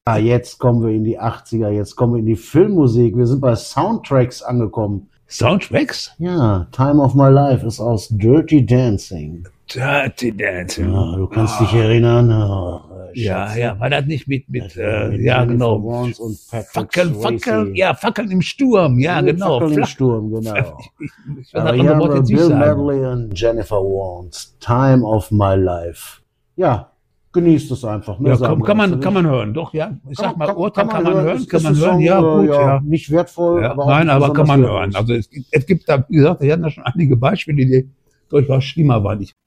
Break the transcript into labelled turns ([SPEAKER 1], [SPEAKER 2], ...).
[SPEAKER 1] Ah, jetzt kommen wir in die 80er, jetzt kommen wir in die Filmmusik. Wir sind bei Soundtracks angekommen.
[SPEAKER 2] Soundtracks?
[SPEAKER 1] Ja, Time of My Life ist aus Dirty Dancing.
[SPEAKER 2] Dirty Dancing.
[SPEAKER 1] Ja, du kannst dich erinnern.
[SPEAKER 2] Ja, war das nicht mit
[SPEAKER 1] Jennifer
[SPEAKER 2] genau.
[SPEAKER 1] Warnes und Patrick Swayze.
[SPEAKER 2] Fackeln im Sturm, ja, genau.
[SPEAKER 1] Fackeln im Sturm, genau.
[SPEAKER 2] Ich
[SPEAKER 1] Aber hier haben wir Bill Medley und Jennifer Warnes. Time of My Life. Ja, genießt es einfach.
[SPEAKER 2] Ja, kann man hören, doch, ja. Ich sag mal, Urteil kann man hören,
[SPEAKER 1] ja, gut, ja. Nicht wertvoll,
[SPEAKER 2] ja,
[SPEAKER 1] aber auch
[SPEAKER 2] nein,
[SPEAKER 1] nicht
[SPEAKER 2] aber kann man
[SPEAKER 1] besonders
[SPEAKER 2] hören. Also es gibt da, wie gesagt, wir hatten da schon einige Beispiele, die durchaus schlimmer waren.